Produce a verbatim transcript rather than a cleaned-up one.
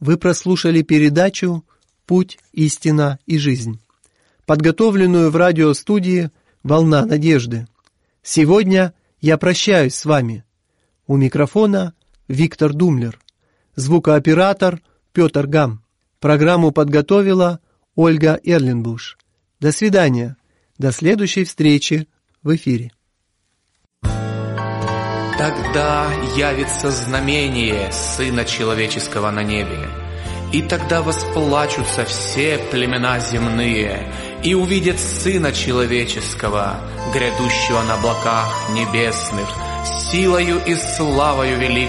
Вы прослушали передачу «Путь, истина и жизнь», подготовленную в радиостудии «Волна надежды». Сегодня я прощаюсь с вами. У микрофона Виктор Думлер, звукооператор Петр Гам. Программу подготовила Ольга Эрленбуш. До свидания. До следующей встречи в эфире. Тогда явится знамение Сына Человеческого на небе, и тогда восплачутся все племена земные, и увидят Сына Человеческого, грядущего на облаках небесных, силою и славою великой